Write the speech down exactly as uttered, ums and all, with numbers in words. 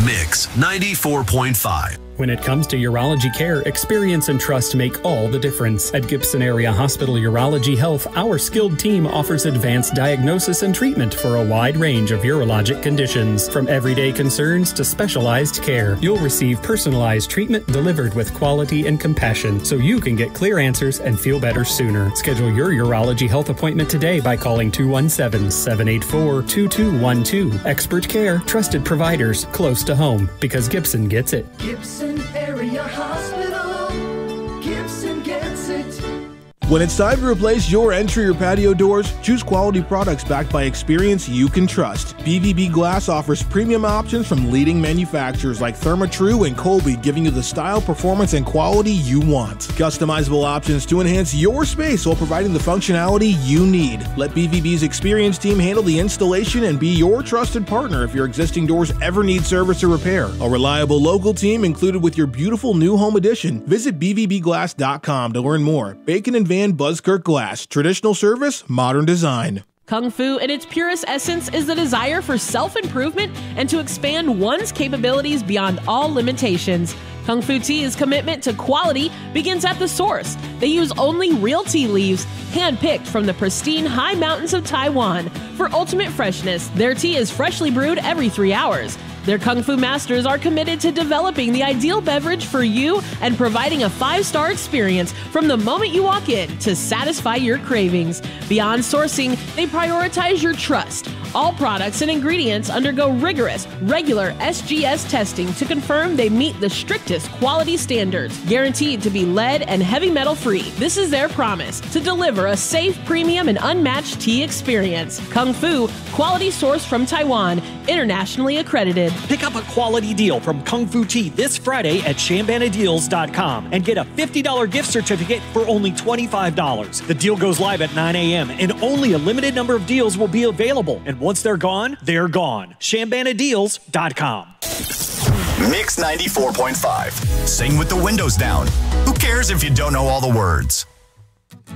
Mix ninety-four point five. When it comes to urology care, experience and trust make all the difference. At Gibson Area Hospital Urology Health, our skilled team offers advanced diagnosis and treatment for a wide range of urologic conditions. From everyday concerns to specialized care, you'll receive personalized treatment delivered with quality and compassion, so you can get clear answers and feel better sooner. Schedule your urology health appointment today by calling two one seven, seven eight four, two two one two. Expert care, trusted providers, close to home, because Gibson gets it. Gibson Area Hospital, Gibson gets it. When it's time to replace your entry or patio doors, choose quality products backed by experience you can trust. B V B Glass offers premium options from leading manufacturers like Therma-Tru and Colby, giving you the style, performance, and quality you want. Customizable options to enhance your space while providing the functionality you need. Let B V B's experienced team handle the installation and be your trusted partner if your existing doors ever need service or repair. A reliable local team included with your beautiful new home addition. Visit B V B glass dot com to learn more. Bacon and Van Buzzkirk Glass. Traditional service, modern design. Kung Fu, in its purest essence, is the desire for self-improvement and to expand one's capabilities beyond all limitations. Kung Fu Tea's commitment to quality begins at the source. They use only real tea leaves, hand-picked from the pristine high mountains of Taiwan. For ultimate freshness, their tea is freshly brewed every three hours. Their Kung Fu masters are committed to developing the ideal beverage for you and providing a five-star experience from the moment you walk in to satisfy your cravings. Beyond sourcing, they prioritize your trust. All products and ingredients undergo rigorous, regular S G S testing to confirm they meet the strictest quality standards, guaranteed to be lead and heavy metal free. This is their promise, to deliver a safe, premium, and unmatched tea experience. Kung Fu, quality sourced from Taiwan, internationally accredited. Pick up a quality deal from Kung Fu Tea this Friday at Shambana Deals dot com and get a fifty dollar gift certificate for only twenty-five dollars. The deal goes live at nine A M and only a limited number of deals will be available. And once they're gone, they're gone. Shambana Deals dot com. Mix ninety-four point five. Sing with the windows down. Who cares if you don't know all the words?